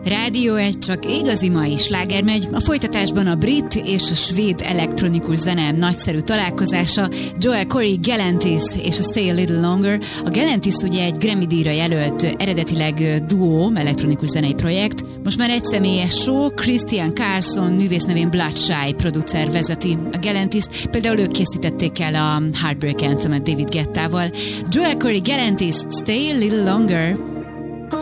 Rádió 1, csak igazi mai sláger megy. A folytatásban a brit és a svéd elektronikus zene nagyszerű találkozása, Joel Corry Galantis és a Stay a Little Longer. A Galantis ugye egy Grammy-díjra jelölt, eredetileg duó, elektronikus zenei projekt. Most már egyszemélyes show, Christian Carlson, művész nevén Bloodshy producer vezeti a Galantis-t. Például ők készítették el a Heartbreak Anthem-et David Guettával. Joel Corry Galantis, Stay a Little Longer.